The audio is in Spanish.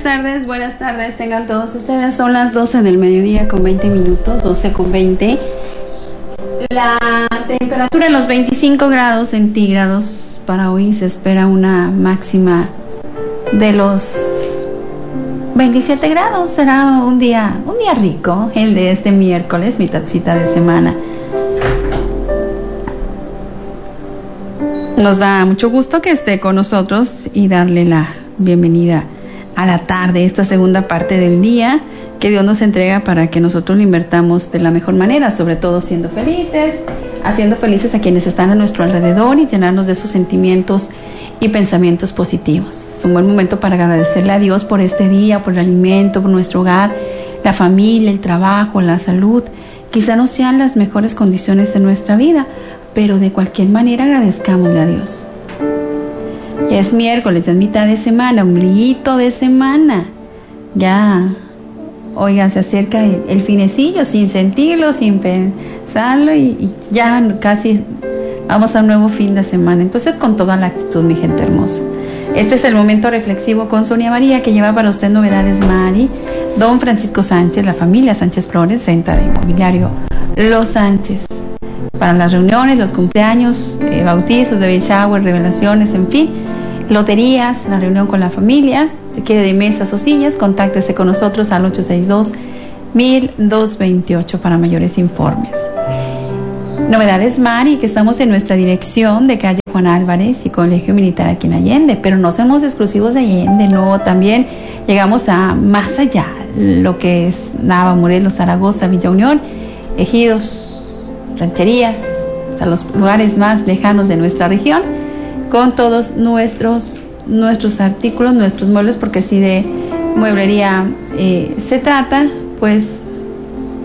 buenas tardes, tengan todos ustedes. Son las 12 del mediodía con 20 minutos, 12 con 20. La temperatura en los 25 grados centígrados. Para hoy se espera una máxima de los 27 grados. Será un día rico, el de este miércoles, mitadcita de semana. Nos da mucho gusto que esté con nosotros y darle la bienvenida a la tarde, esta segunda parte del día que Dios nos entrega para que nosotros lo invertamos de la mejor manera, sobre todo siendo felices, haciendo felices a quienes están a nuestro alrededor y llenarnos de esos sentimientos y pensamientos positivos. Es un buen momento para agradecerle a Dios por este día, por el alimento, por nuestro hogar, la familia, el trabajo, la salud. Quizá no sean las mejores condiciones de nuestra vida, pero de cualquier manera agradezcámosle a Dios. Ya es miércoles, ya es mitad de semana, ombliguito de semana. Ya, oiga, se acerca el finecillo sin sentirlo, sin pensarlo y ya casi vamos a un nuevo fin de semana. Entonces, con toda la actitud, mi gente hermosa. Este es el momento reflexivo con Sonia María, que lleva para usted novedades Mari, don Francisco Sánchez, la familia Sánchez Flores, renta de inmobiliario Los Sánchez. Para las reuniones, los cumpleaños, bautizos, baby shower, revelaciones, en fin, loterías, la reunión con la familia, requiere de mesas o sillas, contáctese con nosotros al 862-1228 para mayores informes. Novedades Mari, que estamos en nuestra dirección de calle Juan Álvarez y Colegio Militar aquí en Allende, pero no somos exclusivos de Allende, no, también llegamos a más allá, lo que es Nava, Morelos, Zaragoza, Villa Unión, Ejidos, rancherías, hasta los lugares más lejanos de nuestra región, con todos nuestros artículos, nuestros muebles, porque si de mueblería se trata, pues